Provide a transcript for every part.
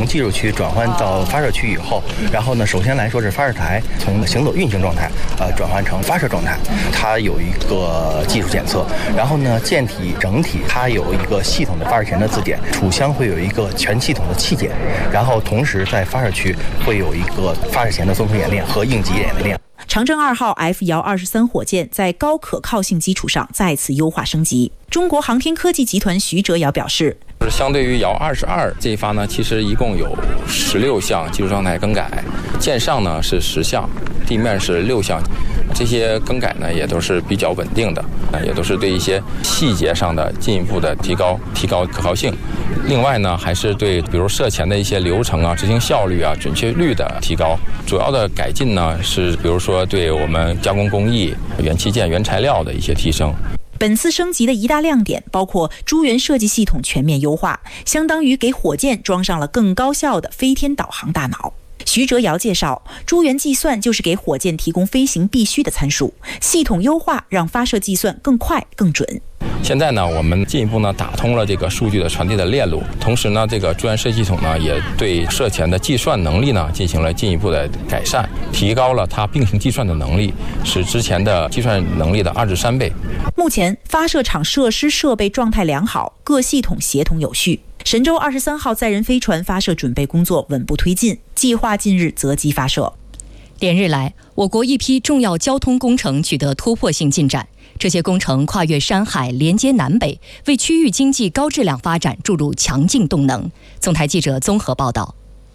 技术区转换到发射区以后，然后呢，首先来说是发射台从行走运行状态转换成发射状态，它有一个技术检测，然后呢，舰体整体它有一个系统的发射前的自检，储箱会有一个全系统的气检，然后同时在发射区会有一个发射前的综合演练和应急演练。 长征2号 F-23火箭在高可靠性基础上再次优化升级。中国航天科技集团徐哲尧表示， 相对于遥22这一发呢，其实一共有16项技术状态更改，舰上呢是10项，地面是6项，这些更改呢也都是比较稳定的，也都是对一些细节上的进一步的提高可靠性。另外呢，还是对比如射前的一些流程啊、执行效率啊、准确率的提高。主要的改进呢是比如说对我们加工工艺、元器件、原材料的一些提升。 本次升级的一大亮点包括诸元设计系统全面优化，相当于给火箭装上了更高效的飞天导航大脑。徐哲尧介绍，诸元计算就是给火箭提供飞行必须的参数，系统优化让发射计算更快更准。 现在呢，我们进一步呢打通了这个数据的传递的链路，同时呢，这个诸元设计系统呢也对射前的计算能力呢进行了进一步的改善，提高了它并行计算的能力，使之前的计算能力的2至3倍。 目前发射场设施设备状态良好，各系统协同有序。神舟23号载人飞船发射准备工作稳步推进，计划近日择机发射。 连日来，我国一批重要交通工程取得突破性进展，这些工程跨越山海，连接南北，为区域经济高质量发展注入强劲动能。总台记者综合报道。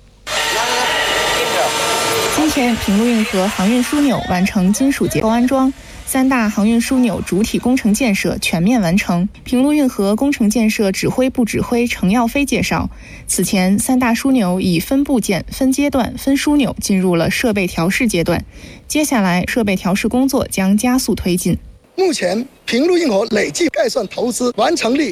今天，平陆运河航运枢纽完成金属结构安装，3大航运枢纽主体工程建设全面完成。平陆运河工程建设指挥部指挥程耀飞介绍，此前3大枢纽以分部件、分阶段、分枢纽进入了设备调试阶段，接下来设备调试工作将加速推进。 目前，平陆运河累计概算投资完成率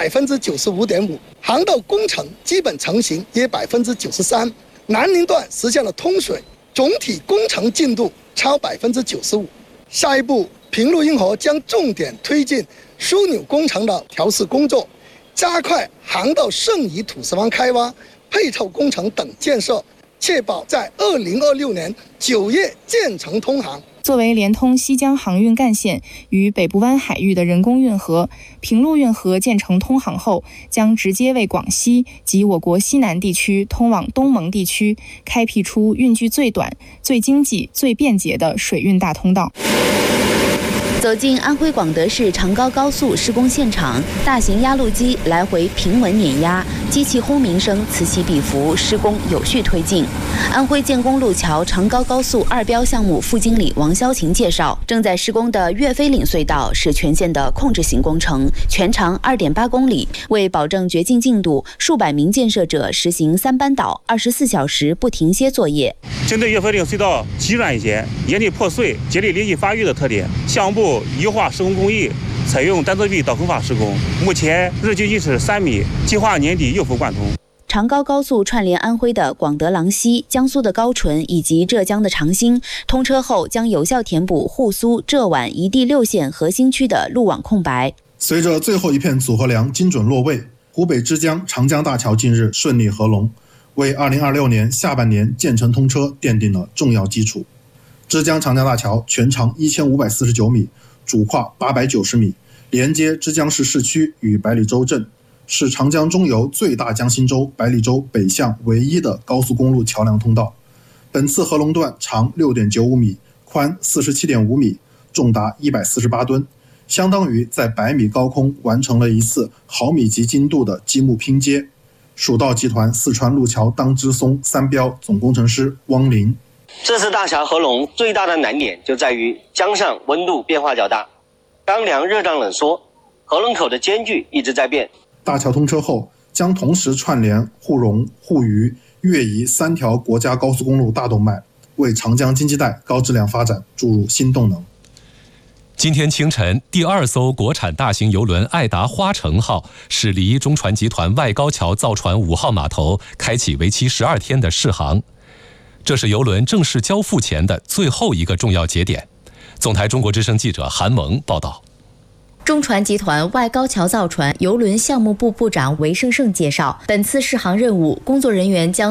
95.5%，航道工程基本成型约93%，南宁段实现了通水，总体工程进度超95%。下一步，平陆运河将重点推进枢纽工程的调试工作，加快航道剩余土石方开挖、配套工程等建设，确保在2026年9月建成通航。 作为连通西江航运干线与北部湾海域的人工运河，平陆运河建成通航后，将直接为广西及我国西南地区通往东盟地区开辟出运距最短、最经济、最便捷的水运大通道。 走进安徽广德市长高高速施工现场，大型压路机来回平稳碾压，机器轰鸣声此起彼伏，施工有序推进。安徽建工路桥长高高速2标项目副经理王潇琴介绍，正在施工的岳飞岭隧道是全线的控制型工程，全长2.8公里。为保证掘进进度，数百名建设者实行3班倒、24小时不停歇作业。 针对岳飞岭隧道急转斜、岩体破碎、节理连续发育的特点，项目部优化施工工艺，采用单侧壁导坑法施工，目前日均是3米，计划年底右幅贯通。 长高高速串联安徽的广德郎西、江苏的高淳以及浙江的长兴，通车后将有效填补沪苏、浙皖一地6县核心区的路网空白。 随着最后一片组合梁精准落位，湖北之江长江大桥近日顺利合龙，为2026年下半年建成通车奠定了重要基础。之江长江大桥全长1549米，主跨890米，连接之江市市区与百里洲镇，是长江中游最大江心洲百里洲北向唯一的高速公路桥梁通道。本次合龙段长6.95米，宽47.5米，重达148吨，相当于在100米高空完成了一次毫米级精度的积木拼接。蜀道集团四川路桥当支松3标总工程师汪林， 这次大桥合龙最大的难点就在于江上温度变化较大，当凉热胀冷缩，合龙口的间距一直在变。 大桥通车后，将同时串联沪蓉、沪渝、粤宜3条国家高速公路大动脉，为长江经济带高质量发展注入新动能。 今天清晨，第2艘国产大型邮轮爱达花城号驶离中船集团外高桥造船5号码头，开启为期12天的试航。这是邮轮正式交付前的最后一个重要节点。总台中国之声记者韩萌报道。 中船集团外高桥造船邮轮项目部部长韦胜胜介绍，本次试航任务，工作人员将